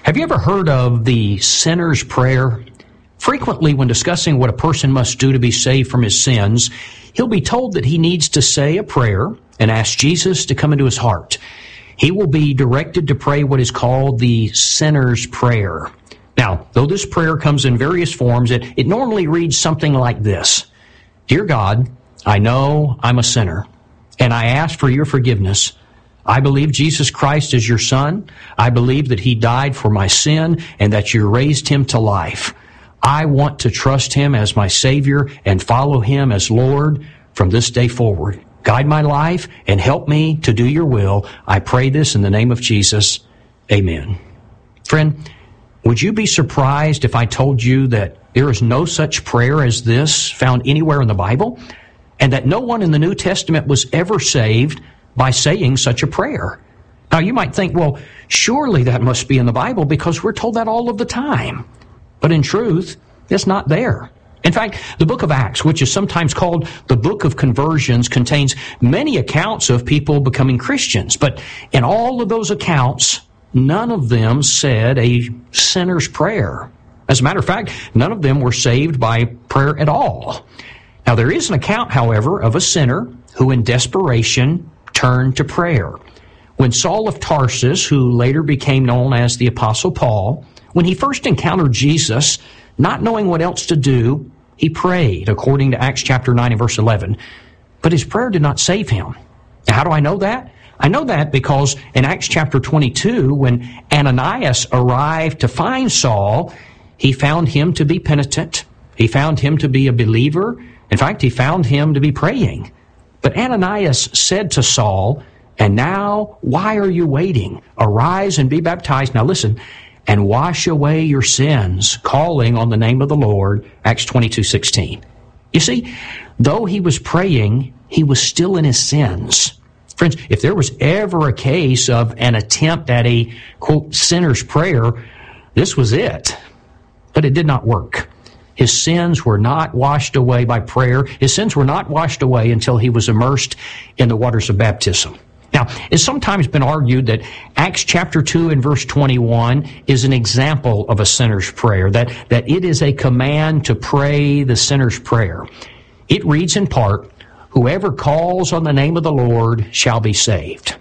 Have you ever heard of the sinner's prayer? Frequently, when discussing what a person must do to be saved from his sins, he'll be told that he needs to say a prayer and ask Jesus to come into his heart. He will be directed to pray what is called the sinner's prayer. Now, though this prayer comes in various forms, it normally reads something like this. Dear God, I know I'm a sinner, and I ask for your forgiveness. I believe Jesus Christ is your Son. I believe that He died for my sin and that you raised Him to life. I want to trust Him as my Savior and follow Him as Lord from this day forward. Guide my life and help me to do your will. I pray this in the name of Jesus. Amen. Friend, would you be surprised if I told you that there is no such prayer as this found anywhere in the Bible, and that no one in the New Testament was ever saved by saying such a prayer? Now, you might think, well, surely that must be in the Bible because we're told that all of the time. But in truth, it's not there. In fact, the book of Acts, which is sometimes called the book of conversions, contains many accounts of people becoming Christians. But in all of those accounts, none of them said a sinner's prayer. As a matter of fact, none of them were saved by prayer at all. Now, there is an account, however, of a sinner who in desperation turned to prayer. When Saul of Tarsus, who later became known as the Apostle Paul, when he first encountered Jesus, not knowing what else to do, he prayed, according to Acts chapter 9 and verse 11. But his prayer did not save him. Now, how do I know that? I know that because in Acts chapter 22, when Ananias arrived to find Saul, he found him to be penitent. He found him to be a believer. In fact, he found him to be praying. But Ananias said to Saul, "And now, why are you waiting? Arise and be baptized." Now listen, "and wash away your sins, calling on the name of the Lord." Acts 22:16. You see, though he was praying, he was still in his sins. Friends, if there was ever a case of an attempt at a, quote, sinner's prayer, this was it. But it did not work. His sins were not washed away by prayer. His sins were not washed away until he was immersed in the waters of baptism. Now, it's sometimes been argued that Acts chapter 2 and verse 21 is an example of a sinner's prayer, that it is a command to pray the sinner's prayer. It reads in part, "Whoever calls on the name of the Lord shall be saved."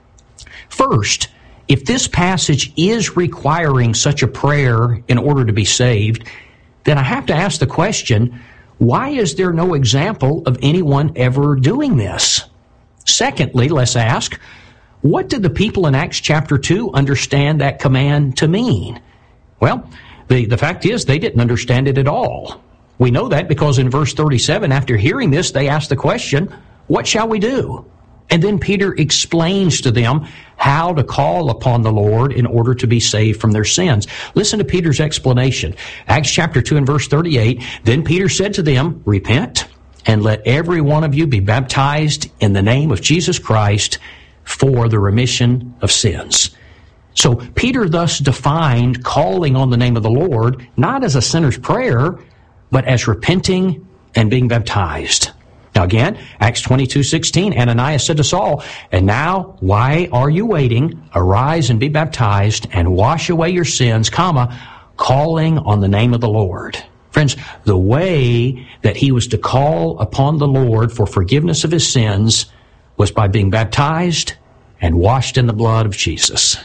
First, if this passage is requiring such a prayer in order to be saved, then I have to ask the question, why is there no example of anyone ever doing this? Secondly, let's ask, what did the people in Acts chapter 2 understand that command to mean? Well, the fact is they didn't understand it at all. We know that because in verse 37, after hearing this, they asked the question, "What shall we do?" And then Peter explains to them how to call upon the Lord in order to be saved from their sins. Listen to Peter's explanation. Acts chapter 2 and verse 38, "Then Peter said to them, Repent, and let every one of you be baptized in the name of Jesus Christ for the remission of sins." So Peter thus defined calling on the name of the Lord not as a sinner's prayer, but as repenting and being baptized. Now again, Acts 22:16, Ananias said to Saul, "And now, why are you waiting? Arise and be baptized and wash away your sins, calling on the name of the Lord." Friends, the way that he was to call upon the Lord for forgiveness of his sins was by being baptized and washed in the blood of Jesus.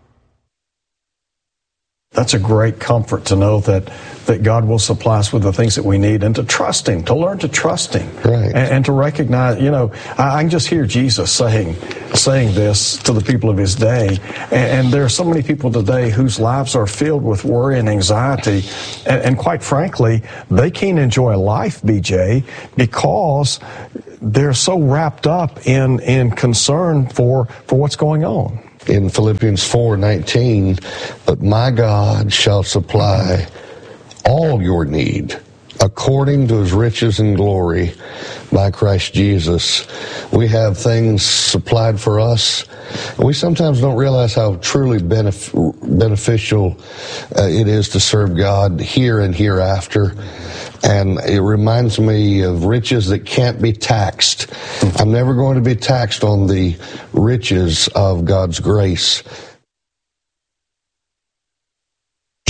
That's a great comfort to know that God will supply us with the things that we need, and to trust Him, to learn to trust Him. Right. And to recognize, I can just hear Jesus saying this to the people of His day. And there are so many people today whose lives are filled with worry and anxiety. And quite frankly, they can't enjoy life, BJ, because they're so wrapped up in concern for what's going on. In Philippians 4:19, "But my God shall supply all your need according to His riches and glory by Christ Jesus." We have things supplied for us. We sometimes don't realize how truly beneficial it is to serve God here and hereafter. And it reminds me of riches that can't be taxed. I'm never going to be taxed on the riches of God's grace.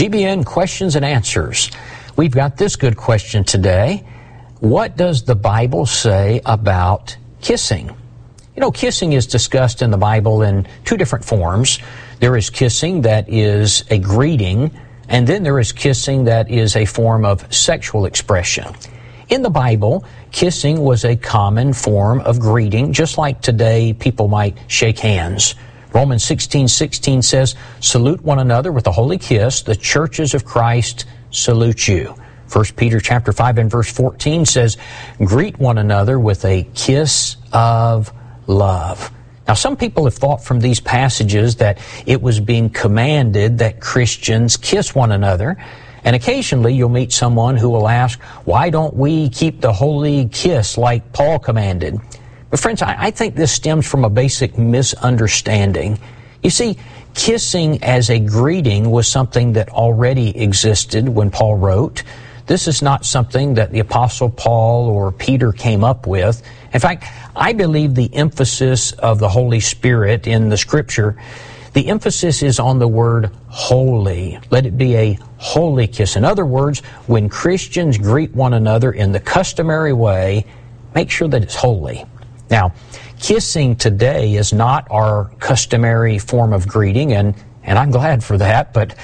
GBN Questions and Answers. We've got this good question today. What does the Bible say about kissing? You know, kissing is discussed in the Bible in two different forms. There is kissing that is a greeting, and then there is kissing that is a form of sexual expression. In the Bible, kissing was a common form of greeting, just like today people might shake hands. Romans 16:16 says, "Salute one another with a holy kiss. The churches of Christ salute you." 1 Peter chapter 5 and verse 14 says, "Greet one another with a kiss of love." Now, some people have thought from these passages that it was being commanded that Christians kiss one another. And occasionally you'll meet someone who will ask, why don't we keep the holy kiss like Paul commanded? But friends, I think this stems from a basic misunderstanding. You see, kissing as a greeting was something that already existed when Paul wrote. This is not something that the Apostle Paul or Peter came up with. In fact, I believe the emphasis of the Holy Spirit in the Scripture, the emphasis is on the word holy. Let it be a holy kiss. In other words, when Christians greet one another in the customary way, make sure that it's holy. Now, kissing today is not our customary form of greeting, and I'm glad for that, but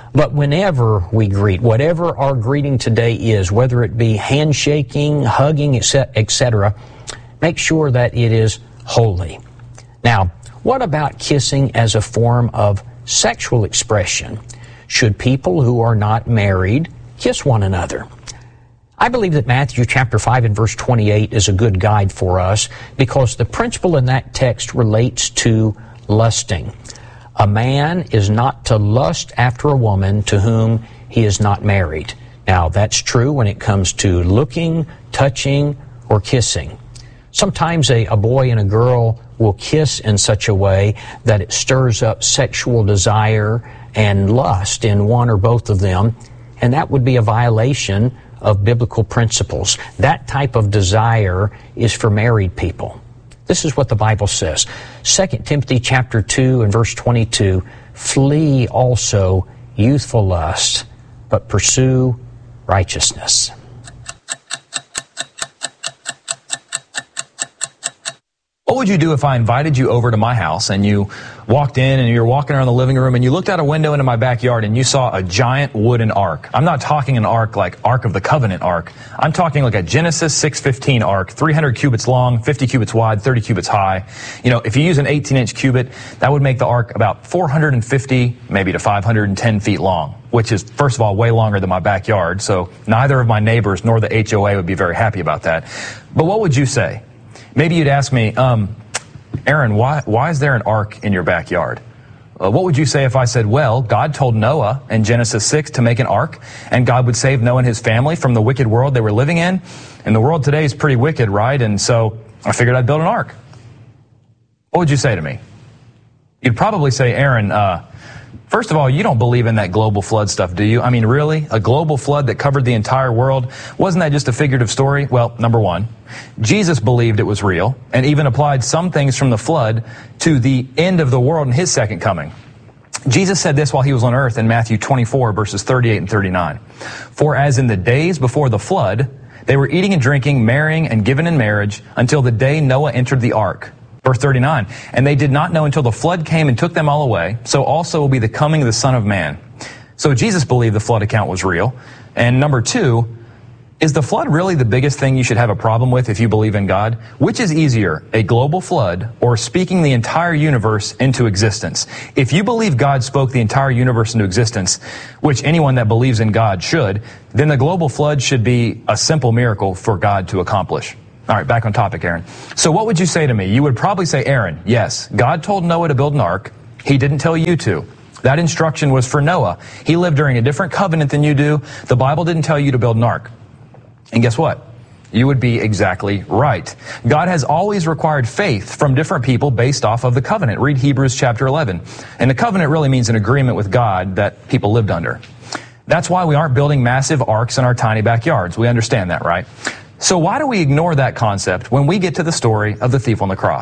whenever we greet, whatever our greeting today is, whether it be handshaking, hugging, etc., make sure that it is holy. Now, what about kissing as a form of sexual expression? Should people who are not married kiss one another? I believe that Matthew chapter 5 and verse 28 is a good guide for us because the principle in that text relates to lusting. A man is not to lust after a woman to whom he is not married. Now, that's true when it comes to looking, touching, or kissing. Sometimes a boy and a girl will kiss in such a way that it stirs up sexual desire and lust in one or both of them, and that would be a violation of biblical principles. That type of desire is for married people. This is what the Bible says. 2 Timothy chapter 2 and verse 22, "Flee also youthful lust, but pursue righteousness." What would you do if I invited you over to my house and you walked in and you're walking around the living room and you looked out a window into my backyard and you saw a giant wooden ark? I'm not talking an ark like Ark of the Covenant ark. I'm talking like a Genesis 6:15 ark, 300 cubits long, 50 cubits wide, 30 cubits high. You know, if you use an 18-inch cubit, that would make the ark about 450, maybe to 510 feet long, which is, first of all, way longer than my backyard. So neither of my neighbors nor the HOA would be very happy about that. But what would you say? Maybe you'd ask me, Aaron, why is there an ark in your backyard? What would you say if I said, well, God told Noah in Genesis 6 to make an ark, and God would save Noah and his family from the wicked world they were living in? And the world today is pretty wicked, right? And so I figured I'd build an ark. What would you say to me? You'd probably say, Aaron, first of all, you don't believe in that global flood stuff, do you? I mean, really? A global flood that covered the entire world? Wasn't that just a figurative story? Well, number one, Jesus believed it was real and even applied some things from the flood to the end of the world in his second coming. Jesus said this while he was on earth in Matthew 24, verses 38 and 39. "For as in the days before the flood, they were eating and drinking, marrying and given in marriage until the day Noah entered the ark." Verse 39, "And they did not know until the flood came and took them all away, so also will be the coming of the Son of Man." So Jesus believed the flood account was real. And number two, is the flood really the biggest thing you should have a problem with if you believe in God? Which is easier, a global flood or speaking the entire universe into existence? If you believe God spoke the entire universe into existence, which anyone that believes in God should, then the global flood should be a simple miracle for God to accomplish. All right, back on topic, Aaron. So what would you say to me? You would probably say, Aaron, yes, God told Noah to build an ark. He didn't tell you to. That instruction was for Noah. He lived during a different covenant than you do. The Bible didn't tell you to build an ark. And guess what? You would be exactly right. God has always required faith from different people based off of the covenant. Read Hebrews chapter 11. And the covenant really means an agreement with God that people lived under. That's why we aren't building massive arks in our tiny backyards. We understand that, right? So why do we ignore that concept when we get to the story of the thief on the cross?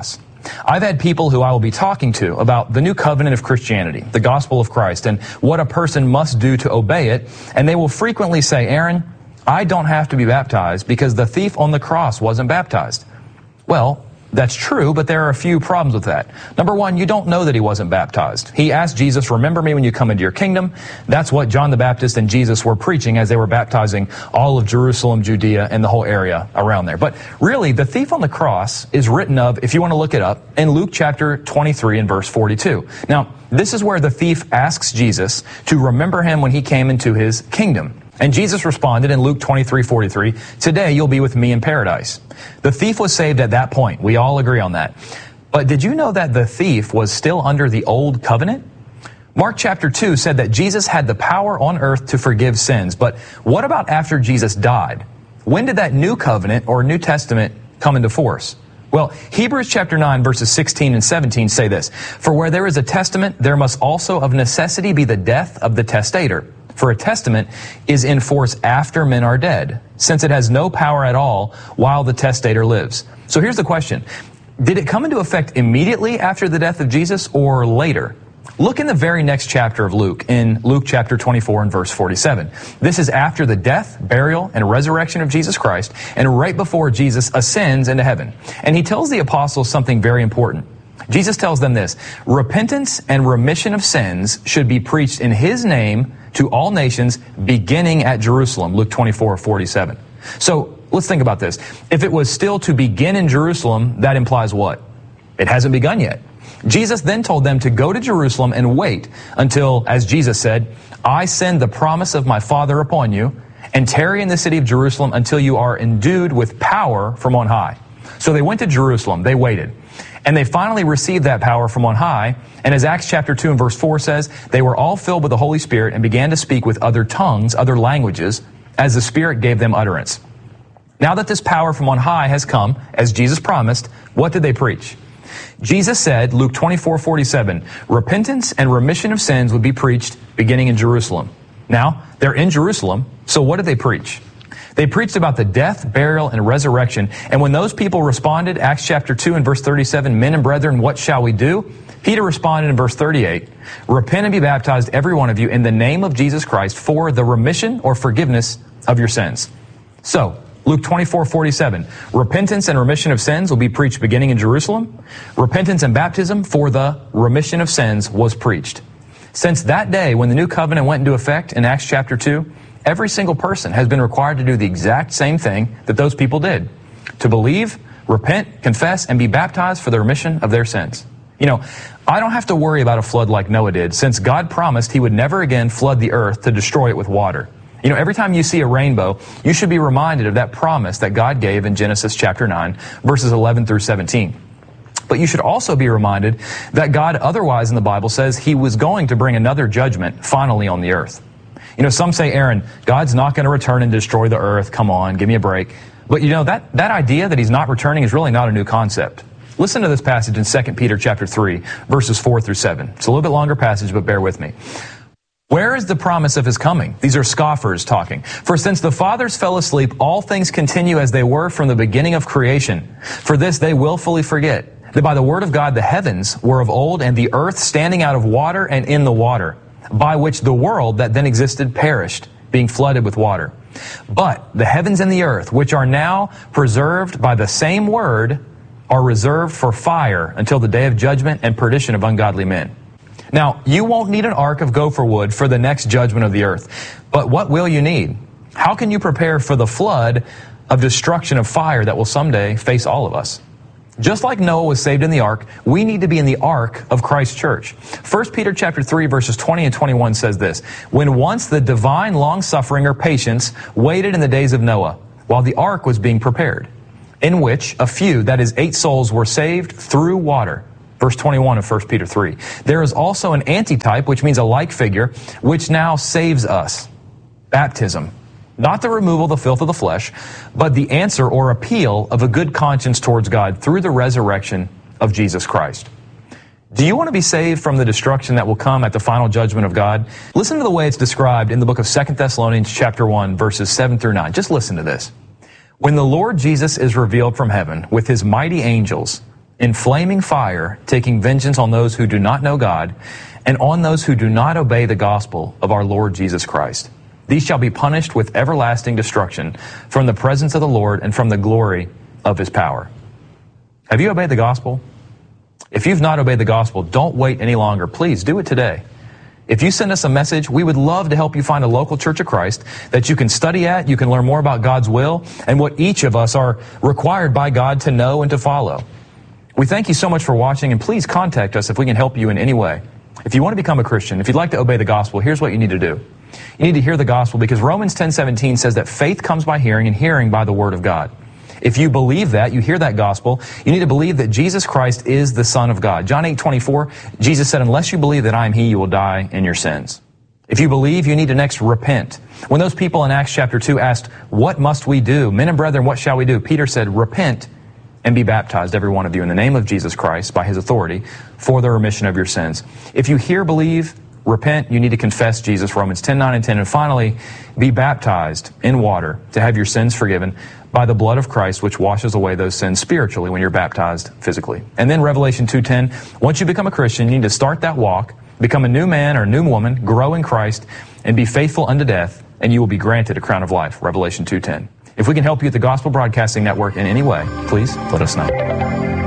I've had people who I will be talking to about the new covenant of Christianity, the gospel of Christ, and what a person must do to obey it, and they will frequently say, Aaron, I don't have to be baptized because the thief on the cross wasn't baptized. Well, that's true, but there are a few problems with that. Number one, you don't know that he wasn't baptized. He asked Jesus, remember me when you come into your kingdom. That's what John the Baptist and Jesus were preaching as they were baptizing all of Jerusalem, Judea, and the whole area around there. But really, the thief on the cross is written of, if you want to look it up, in Luke chapter 23 and verse 42. Now, this is where the thief asks Jesus to remember him when he came into his kingdom. And Jesus responded in Luke 23:43, today you'll be with me in paradise. The thief was saved at that point. We all agree on that. But did you know that the thief was still under the old covenant? Mark chapter 2 said that Jesus had the power on earth to forgive sins. But what about after Jesus died? When did that new covenant or New Testament come into force? Well, Hebrews chapter 9 verses 16 and 17 say this, for where there is a testament, there must also of necessity be the death of the testator. For a testament is in force after men are dead, since it has no power at all while the testator lives. So here's the question. Did it come into effect immediately after the death of Jesus or later? Look in the very next chapter of Luke, in Luke chapter 24 and verse 47. This is after the death, burial, and resurrection of Jesus Christ, and right before Jesus ascends into heaven. And he tells the apostles something very important. Jesus tells them this, repentance and remission of sins should be preached in his name to all nations beginning at Jerusalem, Luke 24:47. So let's think about this. If it was still to begin in Jerusalem, that implies what? It hasn't begun yet. Jesus then told them to go to Jerusalem and wait until, as Jesus said, I send the promise of my Father upon you, and tarry in the city of Jerusalem until you are endued with power from on high. So they went to Jerusalem, they waited. And they finally received that power from on high. And as Acts chapter 2 and verse 4 says, they were all filled with the Holy Spirit and began to speak with other tongues, other languages, as the Spirit gave them utterance. Now that this power from on high has come, as Jesus promised, what did they preach? Jesus said, Luke 24:47, repentance and remission of sins would be preached beginning in Jerusalem. Now, they're in Jerusalem, so what did they preach? They preached about the death, burial, and resurrection. And when those people responded, Acts chapter 2 and verse 37, men and brethren, what shall we do? Peter responded in verse 38, repent and be baptized, every one of you, in the name of Jesus Christ for the remission or forgiveness of your sins. So, Luke 24:47, repentance and remission of sins will be preached beginning in Jerusalem. Repentance and baptism for the remission of sins was preached. Since that day when the new covenant went into effect in Acts chapter 2, every single person has been required to do the exact same thing that those people did. To believe, repent, confess, and be baptized for the remission of their sins. You know, I don't have to worry about a flood like Noah did, since God promised he would never again flood the earth to destroy it with water. You know, every time you see a rainbow, you should be reminded of that promise that God gave in Genesis chapter 9, verses 11 through 17. But you should also be reminded that God otherwise in the Bible says he was going to bring another judgment finally on the earth. You know, some say, Aaron, God's not going to return and destroy the earth. Come on, give me a break. But you know, that idea that he's not returning is really not a new concept. Listen to this passage in 2 Peter chapter 3, verses 4 through 7. It's a little bit longer passage, but bear with me. Where is the promise of his coming? These are scoffers talking. For since the fathers fell asleep, all things continue as they were from the beginning of creation. For this they willfully forget, that by the word of God the heavens were of old, and the earth standing out of water and in the water, by which the world that then existed perished, being flooded with water. But the heavens and the earth, which are now preserved by the same word, are reserved for fire until the day of judgment and perdition of ungodly men. Now, you won't need an ark of gopher wood for the next judgment of the earth. But what will you need? How can you prepare for the flood of destruction of fire that will someday face all of us? Just like Noah was saved in the ark, we need to be in the ark of Christ's church. 1 Peter chapter 3 verses 20 and 21 says this, when once the divine long-suffering or patience waited in the days of Noah, while the ark was being prepared, in which a few, that is 8 souls, were saved through water. Verse 21 of 1 Peter 3. There is also an antitype, which means a like figure, which now saves us. Baptism. Not the removal of the filth of the flesh, but the answer or appeal of a good conscience towards God through the resurrection of Jesus Christ. Do you want to be saved from the destruction that will come at the final judgment of God? Listen to the way it's described in the book of 2 Thessalonians chapter 1, verses 7 through 9. Just listen to this. When the Lord Jesus is revealed from heaven with his mighty angels, in flaming fire, taking vengeance on those who do not know God and on those who do not obey the gospel of our Lord Jesus Christ. These shall be punished with everlasting destruction from the presence of the Lord and from the glory of his power. Have you obeyed the gospel? If you've not obeyed the gospel, don't wait any longer. Please do it today. If you send us a message, we would love to help you find a local Church of Christ that you can study at, you can learn more about God's will and what each of us are required by God to know and to follow. We thank you so much for watching, and please contact us if we can help you in any way. If you want to become a Christian, if you'd like to obey the gospel, here's what you need to do. You need to hear the gospel because Romans 10:17 says that faith comes by hearing and hearing by the word of God. If you believe that, you hear that gospel, you need to believe that Jesus Christ is the Son of God. John 8:24, Jesus said, unless you believe that I am He, you will die in your sins. If you believe, you need to next repent. When those people in Acts chapter 2 asked, what must we do? Men and brethren, what shall we do? Peter said, repent and be baptized, every one of you, in the name of Jesus Christ, by His authority, for the remission of your sins. If you hear, believe, repent, you need to confess Jesus, Romans 10:9 and 10. And finally, be baptized in water to have your sins forgiven by the blood of Christ, which washes away those sins spiritually when you're baptized physically. And then Revelation 2:10, once you become a Christian, you need to start that walk, become a new man or a new woman, grow in Christ, and be faithful unto death, and you will be granted a crown of life, Revelation 2:10. If we can help you at the Gospel Broadcasting Network in any way, please let us know.